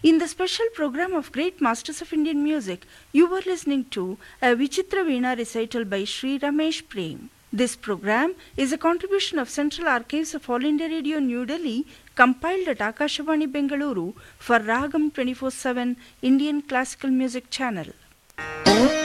In the special program of Great Masters of Indian Music, you were listening to a Vichitra Veena recital by Sri Ramesh Prem. This program is a contribution of Central Archives of All India Radio New Delhi, compiled at Akashvani Bengaluru for Ragam 24/7 Indian Classical Music Channel.